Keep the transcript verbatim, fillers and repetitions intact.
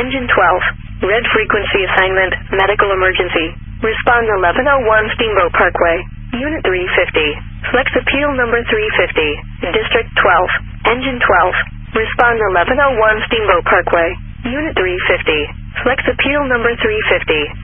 Engine twelve. Red frequency assignment, medical emergency. Respond eleven oh one Steamboat Parkway. Unit three fifty. Flex appeal number three fifty. District twelve. Engine twelve. Respond eleven oh one Steamboat Parkway. Unit three fifty. Flex appeal number three fifty.